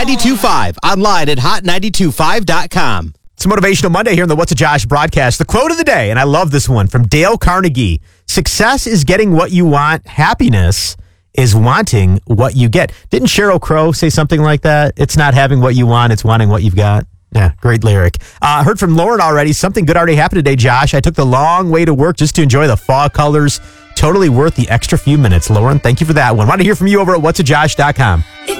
Hot92.5. Online at hot925.com. It's Motivational Monday here on the What's a Josh broadcast. The quote of the day, and I love this one, from Dale Carnegie. Success is getting what you want. Happiness is wanting what you get. Didn't Sheryl Crow say something like that? It's not having what you want, it's wanting what you've got. Yeah, great lyric. Heard from Lauren already. Something good already happened today, Josh. I took the long way to work just to enjoy the fall colors. Totally worth the extra few minutes. Lauren, thank you for that one. Want to hear from you over at whatsajosh.com.